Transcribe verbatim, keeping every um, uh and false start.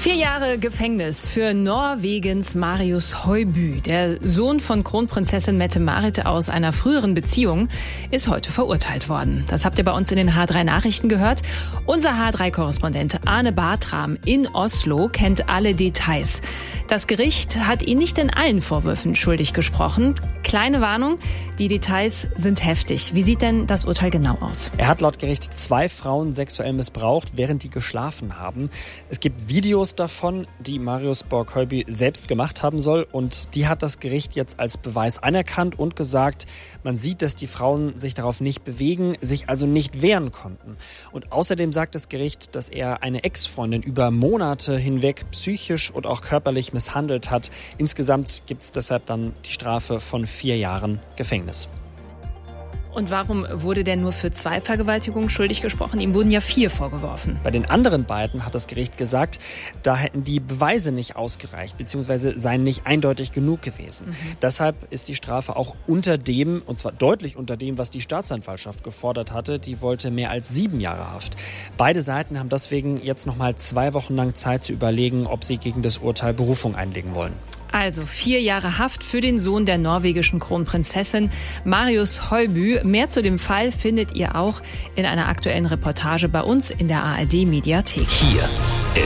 Vier Jahre Gefängnis für Norwegens Marius Høiby. Der Sohn von Kronprinzessin Mette-Marit aus einer früheren Beziehung ist heute verurteilt worden. Das habt ihr bei uns in den H drei Nachrichten gehört. Unser H drei Korrespondent Arne Bartram in Oslo kennt alle Details. Das Gericht hat ihn nicht in allen Vorwürfen schuldig gesprochen. Kleine Warnung, die Details sind heftig. Wie sieht denn das Urteil genau aus? Er hat laut Gericht zwei Frauen sexuell missbraucht, während die geschlafen haben. Es gibt Videos davon, die Marius Høiby selbst gemacht haben soll, und die hat das Gericht jetzt als Beweis anerkannt und gesagt, man sieht, dass die Frauen sich darauf nicht bewegen, sich also nicht wehren konnten. Und außerdem sagt das Gericht, dass er eine Ex-Freundin über Monate hinweg psychisch und auch körperlich misshandelt hat. Insgesamt gibt es deshalb dann die Strafe von vier Jahren Gefängnis. Und warum wurde der nur für zwei Vergewaltigungen schuldig gesprochen? Ihm wurden ja vier vorgeworfen. Bei den anderen beiden hat das Gericht gesagt, da hätten die Beweise nicht ausgereicht, beziehungsweise seien nicht eindeutig genug gewesen. Mhm. Deshalb ist die Strafe auch unter dem, und zwar deutlich unter dem, was die Staatsanwaltschaft gefordert hatte. Die wollte mehr als sieben Jahre Haft. Beide Seiten haben deswegen jetzt noch mal zwei Wochen lang Zeit zu überlegen, ob sie gegen das Urteil Berufung einlegen wollen. Also vier Jahre Haft für den Sohn der norwegischen Kronprinzessin Marius Høiby. Mehr zu dem Fall findet ihr auch in einer aktuellen Reportage bei uns in der A R D Mediathek. Hier